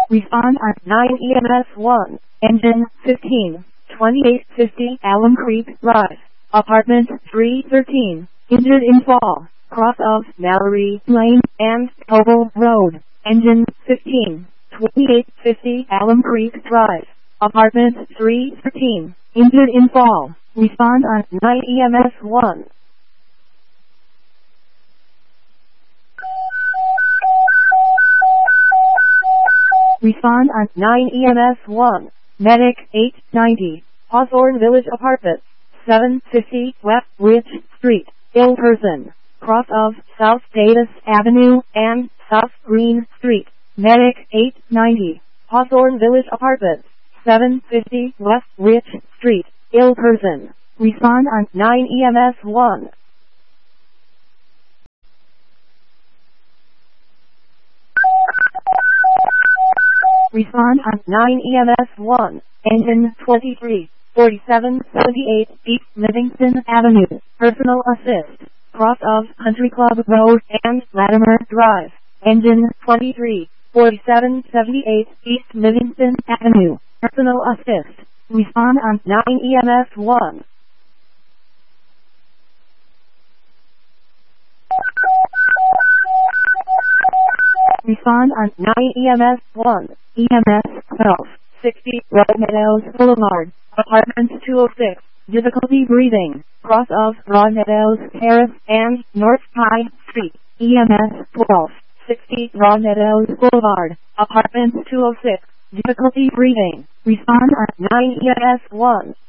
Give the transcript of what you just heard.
Respond on 9 EMS 1. Engine 15. 2850 Alum Creek Drive. Apartment 313. Injured in fall. Cross of Mallory Lane and Cobble Road. Engine 15. 2850 Alum Creek Drive. Apartment 313. Injured in fall. Respond on 9 EMS 1. Respond on 9 EMS 1. Medic 890. Hawthorne Village Apartments. 750 West Ridge Street. Ill person. Cross of South Davis Avenue and South Green Street. Medic 890. Hawthorne Village Apartments. 750 West Ridge Street. Ill person. Respond on 9 EMS 1. Respond on 9 EMS 1. Engine 23. 4778 East Livingston Avenue. Personal assist. Cross of Country Club Road and Latimer Drive. Engine 23. 4778 East Livingston Avenue. Personal assist. Respond on 9 EMS 1. Respond on 9 EMS 1. EMS 1260 Road Meadows Boulevard. Apartment 206. Difficulty breathing. Cross of Broad Meadows Terrace and North Pine Street. EMS 1260 Broad Meadows Boulevard. Apartment 206. Difficulty breathing. Respond on 9 EMS 1.